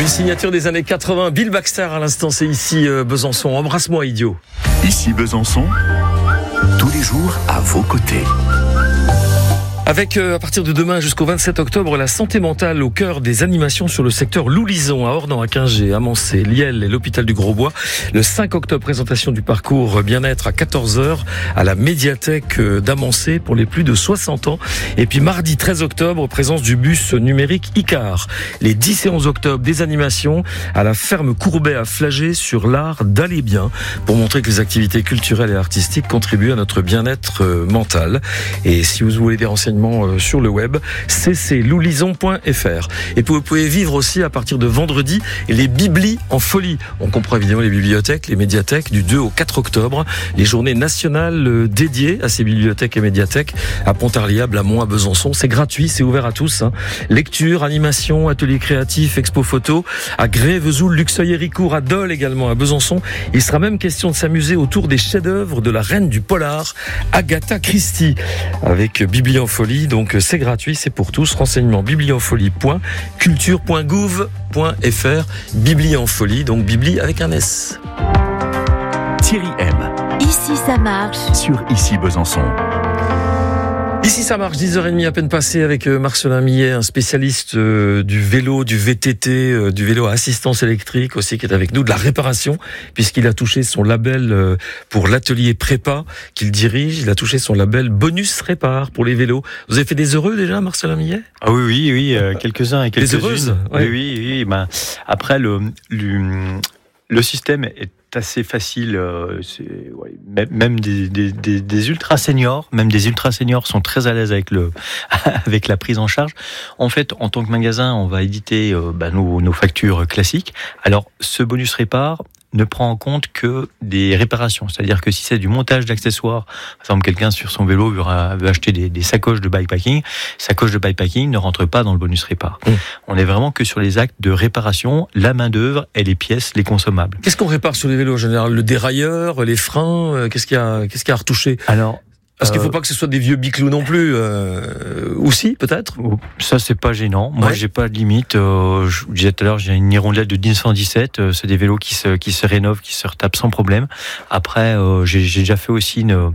Une signature des années 80, Bill Baxter à l'instant, c'est ici Besançon. Embrasse-moi, idiot. Ici Besançon, tous les jours à vos côtés. Avec, à partir de demain jusqu'au 27 octobre, la santé mentale au cœur des animations sur le secteur Loulisant, à Ornans, à Quingey, à Mancé, Liel et l'hôpital du Grosbois. Le 5 octobre, présentation du parcours bien-être à 14h à la médiathèque d'Amancé pour les plus de 60 ans. Et puis mardi 13 octobre, présence du bus numérique Icar. Les 10 et 11 octobre, des animations à la ferme Courbet à Flagey sur l'art d'aller bien pour montrer que les activités culturelles et artistiques contribuent à notre bien-être mental. Et si vous voulez des renseignements sur le web, ccloulisant.fr. Et vous pouvez vivre aussi à partir de vendredi les Bibli en folie. On comprend évidemment les bibliothèques, les médiathèques du 2 au 4 octobre, les journées nationales dédiées à ces bibliothèques et médiathèques à Pontarlier, à Blamont, à Besançon. C'est gratuit, c'est ouvert à tous. Lecture, animation, ateliers créatifs, expo photo à Grès, Vesoul, Luxeuil, Héricourt, à Dole également, à Besançon. Il sera même question de s'amuser autour des chefs-d'œuvre de la reine du polar, Agatha Christie, avec Bibli en folie. Donc c'est gratuit, c'est pour tous. Renseignements bibliofolie.culture.gouv.fr. Bibli en folie, donc Bibli avec un S. Thierry M. Ici ça marche. Sur Ici Besançon. Ici ça marche, 10h30 à peine passé avec Marcelin Millet, un spécialiste du vélo, du VTT, du vélo à assistance électrique aussi, qui est avec nous, de la réparation, puisqu'il a touché son label pour l'atelier prépa qu'il dirige. Il a touché son label Bonus Répar pour les vélos. Vous avez fait des heureux déjà, Marcelin Millet ? Ah oui, quelques-uns et quelques-unes. Des heureuses, ouais. Oui. Ben, après, le système est assez facile. Même des ultra seniors, sont très à l'aise avec avec la prise en charge. En fait, en tant que magasin, on va éditer nos factures classiques. Alors, ce bonus répar ne prend en compte que des réparations. C'est-à-dire que si c'est du montage d'accessoires, par exemple, quelqu'un sur son vélo veut acheter des sacoches de bikepacking ne rentre pas dans le bonus répar. On est vraiment que sur les actes de réparation, la main-d'œuvre et les pièces, les consommables. Qu'est-ce qu'on répare sur les vélos en général ? Le dérailleur, les freins, qu'est-ce qu'il y a à retoucher ? Alors, parce qu'il ne faut pas que ce soit des vieux biclous non plus, aussi peut-être. Ça c'est pas gênant. Moi j'ai pas de limite. Je vous disais tout à l'heure, j'ai une hirondelle de 1917. C'est des vélos qui se rénovent, qui se retapent sans problème. Après, j'ai déjà fait aussi une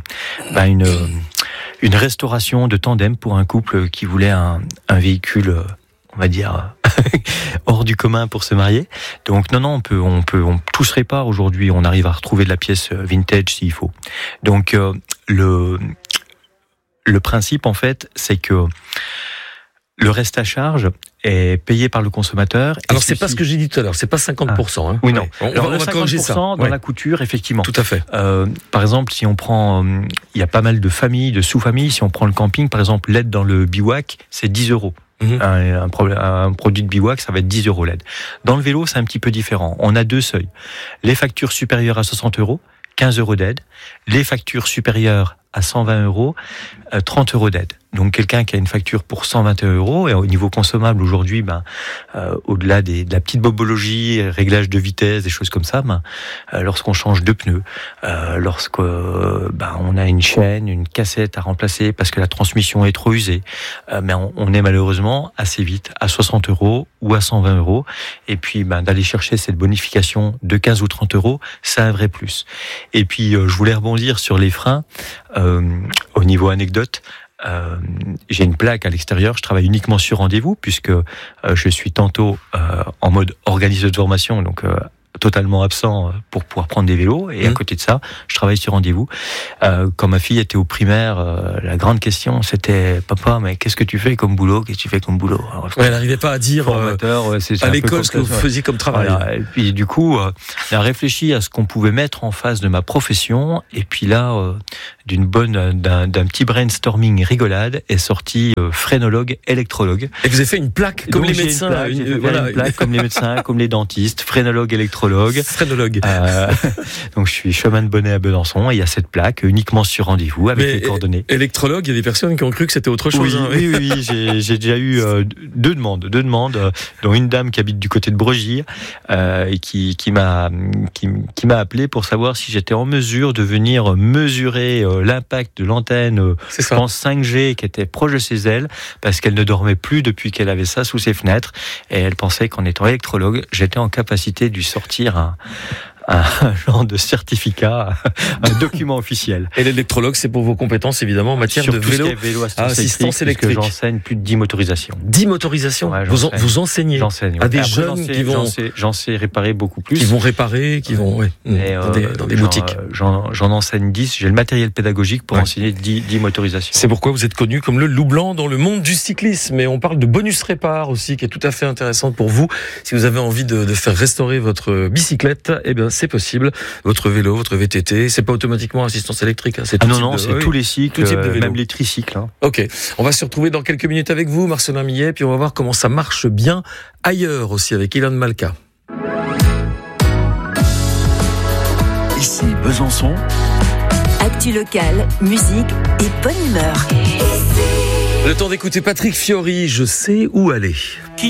restauration de tandem pour un couple qui voulait un véhicule, on va dire, hors du commun pour se marier. Donc non, on tout se répare aujourd'hui. On arrive à retrouver de la pièce vintage s'il faut. Donc le principe en fait, c'est que le reste à charge est payé par le consommateur. Alors c'est pas ce que j'ai dit tout à l'heure, c'est pas 50%. Hein. Oui, non. On va corriger ça. Dans la couture, effectivement. Tout à fait. Par exemple, si on prend, il y a pas mal de familles, de sous-familles. Si on prend le camping, par exemple, l'aide dans le bivouac, c'est 10 €. Un produit de bivouac, ça va être 10 € l'aide. Dans le vélo, c'est un petit peu différent. On a deux seuils. Les factures supérieures à 60 €, 15 € d'aide. Les factures supérieures à 120 €, 30 € d'aide. Donc quelqu'un qui a une facture pour 121 €, et au niveau consommable aujourd'hui, au-delà de la petite bobologie, réglage de vitesse, des choses comme ça, lorsqu'on change de pneus, on a une chaîne, une cassette à remplacer parce que la transmission est trop usée, mais on est malheureusement assez vite à 60 € ou à 120 €. Et puis d'aller chercher cette bonification de 15 ou 30 €, c'est un vrai plus. Et puis je voulais rebondir sur les freins. Au niveau anecdote, j'ai une plaque à l'extérieur, je travaille uniquement sur rendez-vous puisque je suis tantôt en mode organisateur de formation, donc totalement absent pour pouvoir prendre des vélos, et à côté de ça, je travaille sur rendez-vous. Quand ma fille était au primaire, la grande question c'était « Papa, mais qu'est-ce que tu fais comme boulot ? Qu'est-ce que tu fais comme boulot ?» Elle n'arrivait pas à dire à l'école ce que vous faisiez comme travail. Voilà. Et puis du coup, on a réfléchi à ce qu'on pouvait mettre en face de ma profession, et puis là, d'un petit brainstorming rigolade est sorti phrénologue, électrologue. Et vous avez fait une plaque comme les médecins. Une plaque comme les médecins, comme les dentistes, phrénologue, électrologue. Donc je suis chemin de Bonnet à Besançon, et il y a cette plaque uniquement sur rendez-vous avec les coordonnées. Électrologue, il y a des personnes qui ont cru que c'était autre chose. Oui, j'ai déjà eu deux demandes, dont une dame qui habite du côté de Bregier, et qui m'a appelé pour savoir si j'étais en mesure de venir mesurer l'impact de l'antenne, C'est je ça. pense 5G, qui était proche de ses ailes, parce qu'elle ne dormait plus depuis qu'elle avait ça sous ses fenêtres, et elle pensait qu'en étant électrologue, j'étais en capacité de lui sortir un genre de certificat, un document officiel. Et l'électrologue, c'est pour vos compétences, évidemment, en matière Sur de tout ce vélo. qui est vélo assistance électrique, électrique. puisque j'enseigne plus de 10 motorisations. 10 motorisations. Ouais, vous enseignez J'enseigne. à des Après, jeunes j'en sais réparer beaucoup plus. qui vont réparer, qui vont Et, dans des boutiques. J'en enseigne 10. J'ai le matériel pédagogique pour Ouais. enseigner 10 motorisations. C'est pourquoi vous êtes connu comme le loup blanc dans le monde du cyclisme. Et on parle de bonus répar aussi, qui est tout à fait intéressante pour vous. Si vous avez envie de faire restaurer votre bicyclette, eh bien, c'est possible. Votre vélo, votre VTT, c'est pas automatiquement assistance électrique. Hein, c'est tout type c'est tous les cycles, tout type de vélo. même les tricycles. Hein. Ok, on va se retrouver dans quelques minutes avec vous, Marcelin Millet, puis on va voir comment ça marche bien ailleurs aussi avec Ilan Malka. Ici Besançon, Actu locale, musique et bonne humeur. Le temps d'écouter Patrick Fiori, je sais où aller.